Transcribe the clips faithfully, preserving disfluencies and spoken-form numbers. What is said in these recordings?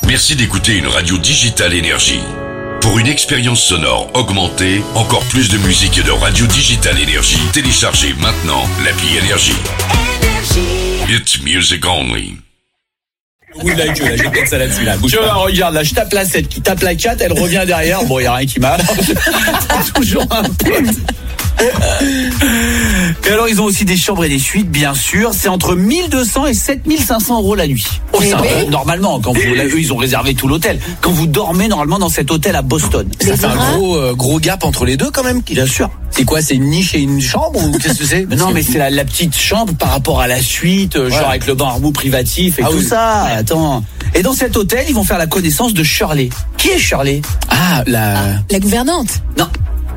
Merci d'écouter une radio digitale Énergie. Pour une expérience sonore augmentée, encore plus de musique et de radio digitale Énergie, téléchargez maintenant l'appli Énergie. It's music only. Oui, là, je, là, je pense ça là-dessus, là. Je regarde, là, je tape la sept, qui tape la quatre, elle revient derrière. Bon, il n'y a rien qui marche. Toujours un pote. Et alors, ils ont aussi des chambres et des suites, bien sûr. C'est entre mille deux cents et sept mille cinq cents euros la nuit. Oh, ça, euh, normalement, quand vous, là, eux, ils ont réservé tout l'hôtel. Quand vous dormez, normalement, dans cet hôtel à Boston. Ça fait un gros, euh, gros gap entre les deux, quand même. Bien sûr. C'est quoi, c'est une niche et une chambre, ou qu'est-ce que c'est? Non, mais c'est la, la petite chambre par rapport à la suite, euh, ouais. Genre avec le bain à remous privatif et ah, tout oui. ça. Attends. Et dans cet hôtel, ils vont faire la connaissance de Shirley. Qui est Shirley? Ah, la... Ah, la gouvernante. Non.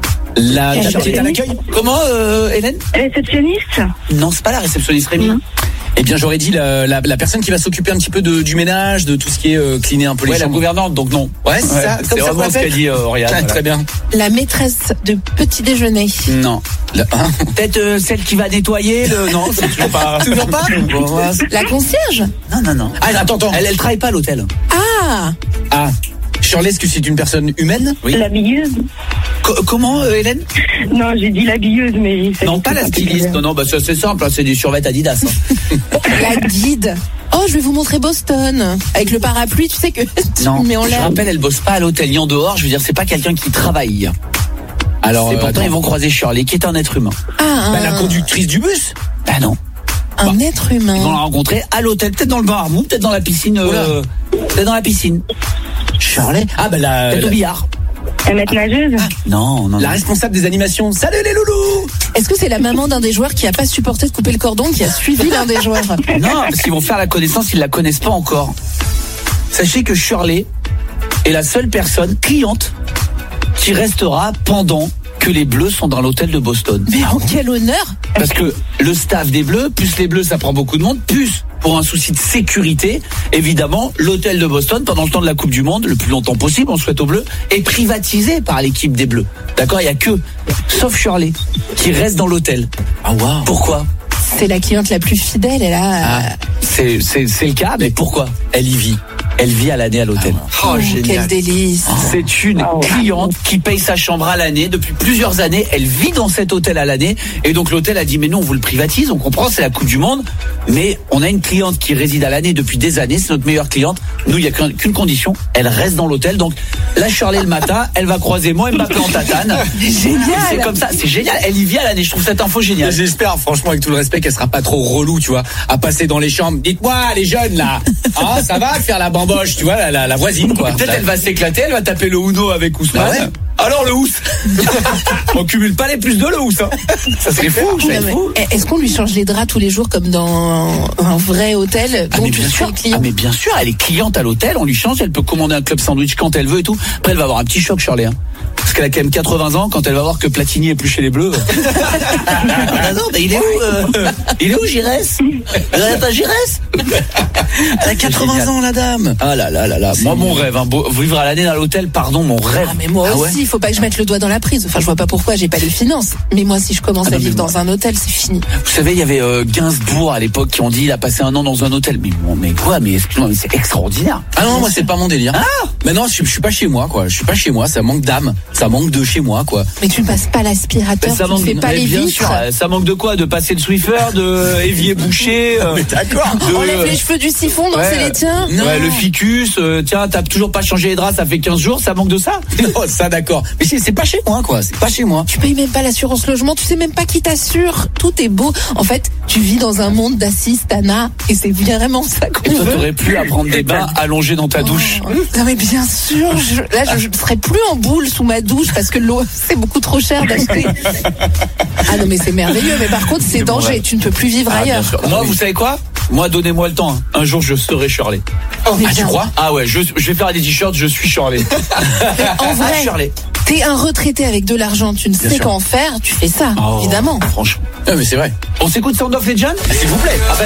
La petite à l'accueil. Comment, euh, Hélène? Réceptionniste? Non, c'est pas la réceptionniste, Rémi. Mmh. Eh bien, j'aurais dit la, la, la personne qui va s'occuper un petit peu de, du ménage, de tout ce qui est euh, cleaner un peu les ouais, chambres. La gouvernante, donc non. Ouais, c'est ouais, ça. C'est vraiment ce qu'a dit euh, Oriane. Ah, voilà. Très bien. La maîtresse de petit déjeuner. Non. La... Peut-être euh, celle qui va nettoyer le... Non, c'est toujours pas... Toujours pas. La concierge? Non, non, non. Ah, attends, attends. Elle, elle travaille pas à l'hôtel. Ah. Ah. Shirley, est-ce que c'est une personne humaine? Oui. L'habilleuse. Co- comment, euh, Hélène? Non, j'ai dit l'habilleuse, mais... Non, pas la styliste. Non, non, bah c'est simple, hein, c'est des survêtements Adidas. Hein. La guide. Oh, je vais vous montrer Boston. Avec le parapluie, tu sais que... Non, mais on je rappelle, elle bosse pas à l'hôtel, ni en dehors. Je veux dire, c'est pas quelqu'un qui travaille. Alors, c'est euh, pourtant, attends. Ils vont croiser Shirley, qui est un être humain. Ah, bah, un... la conductrice du bus? Bah non. Un bah, être humain. Ils vont la rencontrer à l'hôtel, peut-être dans le bar à remous, peut-être dans la piscine. Euh, peut-être dans la piscine. Shirley? Ah, bah la... Peut-être au billard. La maître nageuse? Ah, non, non. La responsable des animations. Salut les loulous! Est-ce que c'est la maman d'un des joueurs qui a pas supporté de couper le cordon, qui a suivi l'un des joueurs? Non, parce qu'ils vont faire la connaissance, ils la connaissent pas encore. Sachez que Shirley est la seule personne cliente qui restera pendant que les Bleus sont dans l'hôtel de Boston. Mais en quel honneur! Parce que le staff des Bleus, plus les Bleus, ça prend beaucoup de monde, plus pour un souci de sécurité, évidemment, l'hôtel de Boston, pendant le temps de la Coupe du Monde, le plus longtemps possible, on souhaite aux Bleus, est privatisé par l'équipe des Bleus. D'accord? Il n'y a que, sauf Shirley, qui reste dans l'hôtel. Ah, waouh! Pourquoi? C'est la cliente la plus fidèle, elle a... Ah, c'est, c'est, c'est le cas, mais pourquoi? Elle y vit. Elle vit à l'année à l'hôtel. Ah, oh, génial. Quel délice. C'est une cliente qui paye sa chambre à l'année. Depuis plusieurs années, elle vit dans cet hôtel à l'année. Et donc l'hôtel a dit, mais nous, on vous le privatise, on comprend, c'est la Coupe du Monde. Mais on a une cliente qui réside à l'année depuis des années, c'est notre meilleure cliente. Nous, il n'y a qu'une condition, elle reste dans l'hôtel. Donc là, Shirley, le matin, elle va croiser moi, Mbappé en tatane. Génial. C'est comme ça, c'est génial. Elle y vit à l'année, je trouve cette info géniale. J'espère, franchement, avec tout le respect, qu'elle sera pas trop relou, tu vois, à passer dans les chambres. Dites-moi, les jeunes, là, ah, ça va faire la bamboche, tu vois, la, la, la voisine, quoi. Peut-être elle va s'éclater, elle va taper le Uno avec Ousmane. Bah ouais. Alors le housse. On cumule pas les plus deux le housse, hein. Ça serait fou, ça serait fou. Est-ce qu'on lui change les draps tous les jours comme dans un vrai hôtel ah, dont mais tu bien sûr. Ah mais bien sûr, elle est cliente à l'hôtel, on lui change, elle peut commander un club sandwich quand elle veut et tout. Après elle va avoir un petit choc, Shirley, hein. Parce qu'elle a quand même quatre-vingts ans, quand elle va voir que Platini est plus chez les Bleus. Ah non, mais il est où euh, Il est où Giresse Attends, Giresse Elle a quatre-vingts ans, la dame. Ah là là là là. Moi, mon rêve, hein, beau, vivre à l'année dans l'hôtel, pardon, mon rêve. Ah mais moi ah aussi, il ouais faut pas que je mette le doigt dans la prise. Enfin, je vois pas pourquoi, j'ai pas les finances. Mais moi, si je commence ah à vivre dans moi. un hôtel, c'est fini. Vous savez, il y avait euh, Gainsbourg à l'époque qui ont dit il a passé un an dans un hôtel. Mais bon, mais quoi Mais excuse-moi, mais c'est extraordinaire. Ah non, moi c'est pas mon délire. Ah mais non, je, je suis pas chez moi, quoi. Je suis pas chez moi. Ça manque d'âme. Ça manque de chez moi, quoi. Mais tu ne passes pas l'aspirateur, tu manque, ne fais pas les bien vitres. Sûr, ça manque de quoi? De passer le Swiffer, de évier bouché. Euh, mais d'accord. De... Enlève les cheveux du siphon, non, ouais, c'est les tiens. Non. Ouais, le ficus. Euh, tiens, t'as toujours pas changé les draps, ça fait quinze jours. Ça manque de ça? Non, ça d'accord. Mais c'est, c'est pas chez moi, quoi. C'est pas chez moi. Tu payes même pas l'assurance logement. Tu sais même pas qui t'assure. Tout est beau. En fait, tu vis dans un monde d'assistanat et c'est vraiment ça qu'on et toi, veut. T'aurais pu apprendre des bains allongés dans ta douche. Oh, non mais bien sûr. Je, là, je, je serais plus en boule sous ma douche parce que l'eau c'est beaucoup trop cher d'acheter. Ah non mais c'est merveilleux. Mais par contre, c'est, c'est danger. Bon, tu ne peux plus vivre ah, ailleurs. Moi, vous savez quoi? Moi, donnez-moi le temps. Hein. Un jour, je serai Shirley. Oh, ah, tu crois? Ah ouais, je, je vais faire des t-shirts, je suis Shirley. En vrai, ah, Shirley. T'es un retraité avec de l'argent, tu ne Bien sais sûr. Qu'en faire, tu fais ça, oh, évidemment. Franchement. Non mais c'est vrai. On s'écoute Sound of Legend? Ah, s'il vous plaît. Ah, bah,